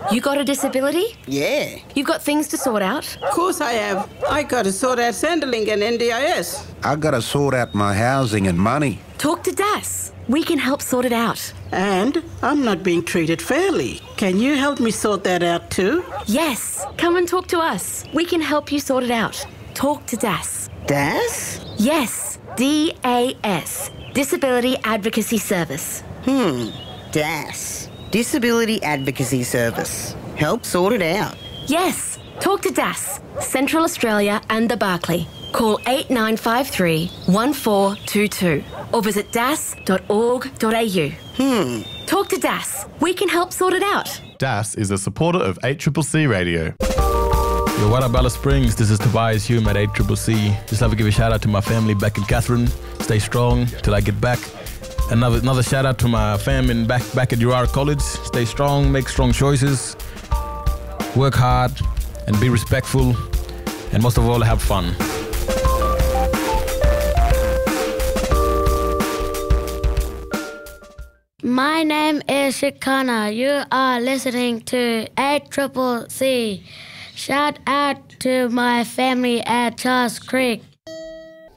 You got a disability? Yeah. You've got things to sort out? Of course I have. I got to sort out Centrelink and NDIS. I got to sort out my housing and money. Talk to Das. We can help sort it out. And I'm not being treated fairly. Can you help me sort that out too? Yes. Come and talk to us. We can help you sort it out. Talk to Das. Das? Yes. DAS. Disability Advocacy Service. Das. Disability Advocacy Service. Help sort it out. Yes. Talk to Das. Central Australia and the Barclay. Call 8953 1422 or visit das.org.au. Talk to Das. We can help sort it out. Das is a supporter of 8CCC Radio. Yo, what up, Alice Springs? This is Tobias Hume at 8CCC. Just love to give a shout out to my family back in Katherine. Stay strong till I get back. Another shout out to my fam in back at UR College. Stay strong, make strong choices, work hard, and be respectful, and most of all, have fun. My name is Shikana. You are listening to 8CCC. Shout out to my family at Charles Creek.